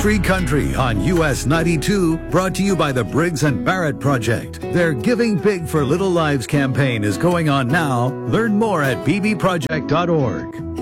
Free Country on US 92, brought to you by the Briggs and Barrett Project. Their Giving Big for Little Lives campaign is going on now. Learn more at bbproject.org.